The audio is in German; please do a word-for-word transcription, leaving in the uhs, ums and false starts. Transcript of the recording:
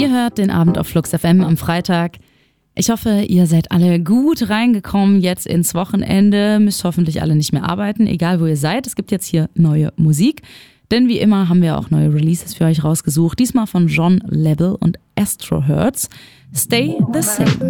Ihr hört den Abend auf Flux F M am Freitag. Ich hoffe, ihr seid alle gut reingekommen jetzt ins Wochenende. Müsst hoffentlich alle nicht mehr arbeiten, egal wo ihr seid. Es gibt jetzt hier neue Musik. Denn wie immer haben wir auch neue Releases für euch rausgesucht. Diesmal von John Level und Astro Hertz. Stay the same.